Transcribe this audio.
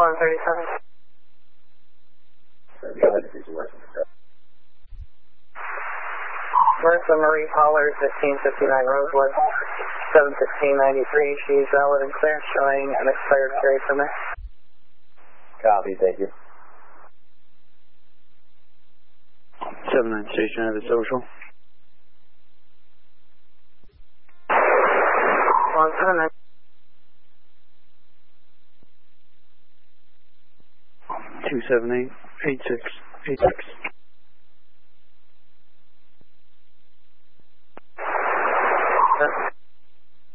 Marissa Marie Pollard, 1559 Rosewood, 71693. She's valid and clear, showing an expired carry permit. Copy, thank you. 79 station at the social. 179. 278-8686.